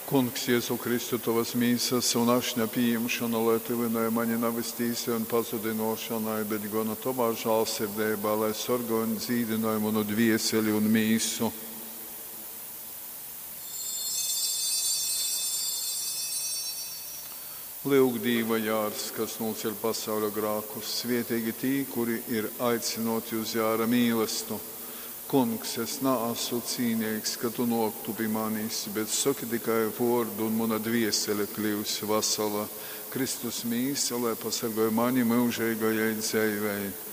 Kungs, Jēzu Kristu, tavas mīsas un ašņa pieņemšana, lai tevi ne mani navestīsi un pazudinošanai, bet gan tavā žēlsirdībā, lai sorgo un dzīdināju manu dvieseli un mīsu. Lūk, Dieva jārs, kas nocēl pasaules grēkus, svētīgi tī, kuri ir aicinoti uz jāra mīlestību. Kungs, es neesmu cīnīgs, ka tu noktu pie manis, bet saki tikai vārdu un mana dviesele kļūs vesela. Kristus mīsa, lai pasargāja mani mūžīgajai dzīvei.